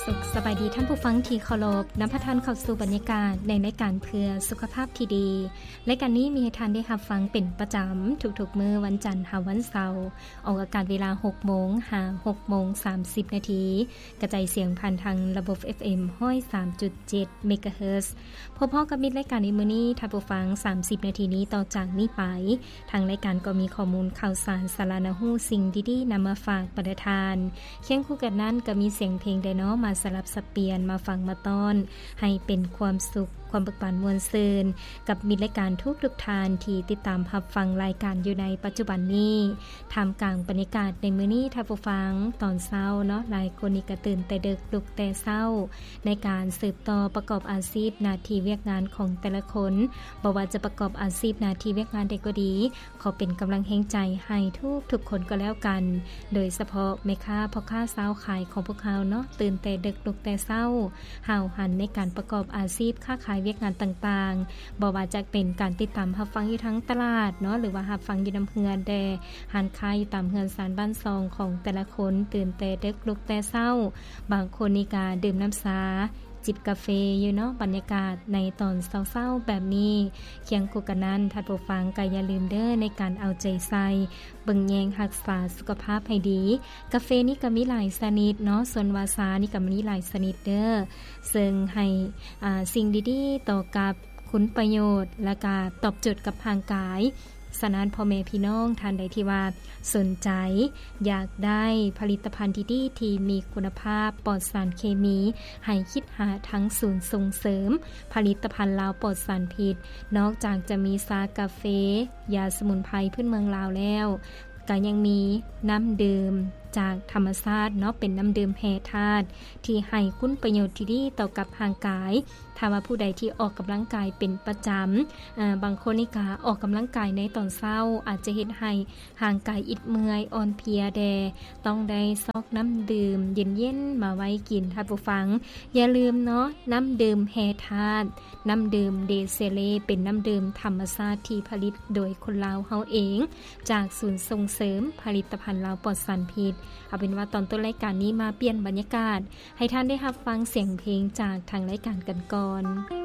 สุขสบายดีท่านผู้ฟังที่เคารพนำพระท่านเข้าสู่บรรยากาศในรายการเพื่อสุขภาพที่ดีรายการนี้มีให้ท่านได้รับฟังเป็นประจำทุกๆมื้อวันจันทร์หาวันเสาร์ออกอากาศเวลา 6:00 นหา 6:30 นกระจายเสียงผ่านทางระบบ FM 103.7 เมกะเฮิรตซ์พบกับมิตรรายการในมื้อนี้ท่านผู้ฟัง30นาทีนี้ต่อจากนี้ไปทางรายการก็มีข้อมูลข่าวสารสาระน่ารู้สิ่งดีๆนำมาฝากประทานเคียงคู่กันนั้นก็มีเสียงเพลงไดโนมาสลับสับเปลี่ยนมาฟังมาต้อนให้เป็นความสุขความเบิกบานมวลซื่นกับมิตรรายการทุกทานที่ติดตามรับฟังรายการอยู่ในปัจจุบันนี้ท่ามกลางบรรยากาศในมื้อนี้ท่านผู้ฟังตอนเช้าเนาะหลายคนนี่ก็ตื่นแต่ดึกลุกแต่เช้าในการสืบต่อประกอบอาชีพหน้าที่เวียกงานของแต่ละคนบ่ว่าจะประกอบอาชีพหน้าที่เวียกงานใดก็ดีขอเป็นกำลังแห่งใจให้ทุกคนก็แล้วกันโดยเฉพาะแม่ค้าพ่อค้าสาวขายของพวกเขาเนาะตื่นแต่ดึกลุกแต่เช้าหาวหันในการประกอบอาชีพค้าขายเวียกงานต่างๆบ่ว่าจะเป็นการติดตามรับฟังอยู่ทั้งตลาดเนาะหรือว่ารับฟังอยู่นำเฮือนแดหันค้าอยู่ตามเฮือนสารบ้านซองของแต่ละคนตื่นแต่ดึกลุกแต่เช้าบางคนนี่ก็ดื่มน้ำชาจิบกาแฟอยู่เนาะบรรยากาศในตอนเช้าๆแบบนี้เคียงคู่กันนั้นท่านผู้ฟังก็อย่าลืมเด้อในการเอาใจใส่เบิ่งแยงรักษาสุขภาพให้ดีกาแฟนี่ก็มีหลายชนิดเนาะส่วนวาซานี่ก็มีหลายชนิดเด้อซึ่งให้สิ่งดีๆต่อกับคุณประโยชน์และก็ตอบโจทย์กับร่างกายฉะนั้นพ่อแม่พี่น้องท่านใดที่ว่าสนใจอยากได้ผลิตภัณฑ์ดีๆที่มีคุณภาพปลอดสารเคมีให้คิดหาทั้งศูนย์ส่งเสริมผลิตภัณฑ์ลาวปลอดสารพิษนอกจากจะมีชากาแฟยาสมุนไพรพื้นเมืองลาวแล้วก็ยังมีน้ำดื่มจากธรรมชาติเนาะเป็นน้ำดื่มแร่ธาตุที่ให้คุณประโยชน์ที่ดีต่อกับร่างกายถ้าว่าผู้ใดที่ออกกำลังกายเป็นประจำบางคนนี่ก็ออกกำลังกายในตอนเช้าอาจจะเฮ็ดให้ร่างกายอิดเมื่อยอ่อนเพลียแดต้องได้ซอกน้ำดื่มเย็นๆมาไว้กินท่านผู้ฟังอย่าลืมเนาะน้ำดื่มแร่ธาตุน้ำดื่มเดเซเลเป็นน้ำดื่มธรรมชาติที่ผลิตโดยคนลาวเฮาเองจากศูนย์ส่งเสริมผลิตภัณฑ์ลาวปลอดสารพิษเอาเป็นว่าตอนต้นรายการนี้มาเปลี่ยนบรรยากาศให้ท่านได้รับฟังเสียงเพลงจากทางรายการกันก่อน